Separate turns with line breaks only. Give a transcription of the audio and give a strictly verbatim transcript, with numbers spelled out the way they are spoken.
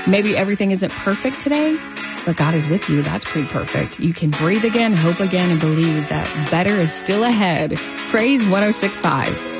Maybe everything isn't perfect today, but God is with you. That's pretty perfect. You can breathe again, hope again, and believe that better is still ahead. Praise one oh six point five.